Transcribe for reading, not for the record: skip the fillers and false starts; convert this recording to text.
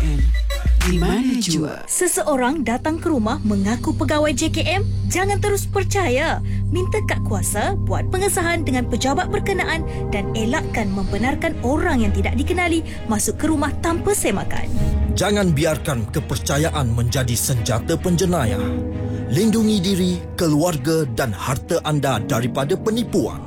JKM. Di mana jua? Seseorang datang ke rumah mengaku pegawai JKM? Jangan terus percaya. Minta kad kuasa, buat pengesahan dengan pejabat berkenaan dan elakkan membenarkan orang yang tidak dikenali masuk ke rumah tanpa semakan. Jangan biarkan kepercayaan menjadi senjata penjenayah. Lindungi diri, keluarga dan harta anda daripada penipuan.